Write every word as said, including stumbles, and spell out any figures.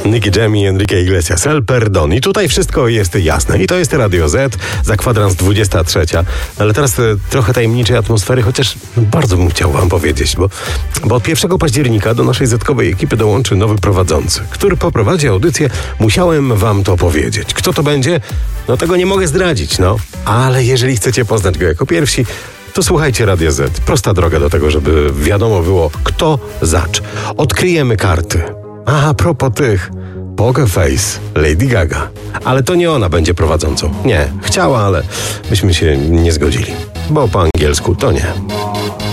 Nicky Jam i Enrique Iglesias, El Perdón. I tutaj wszystko jest jasne. I to jest Radio Z, za kwadrans dwudziesta trzecia. Ale teraz e, trochę tajemniczej atmosfery, chociaż no, bardzo bym chciał wam powiedzieć, bo, bo od pierwszego października do naszej zetkowej ekipy dołączy nowy prowadzący, który poprowadzi audycję. Musiałem wam to powiedzieć. Kto to będzie? No tego nie mogę zdradzić, no. Ale jeżeli chcecie poznać go jako pierwsi, to słuchajcie Radio Z. Prosta droga do tego, żeby wiadomo było, kto zacz. Odkryjemy karty. A, a propos tych... Poker Face, Lady Gaga. Ale to nie ona będzie prowadzącą. Nie, chciała, ale myśmy się nie zgodzili. Bo po angielsku to nie.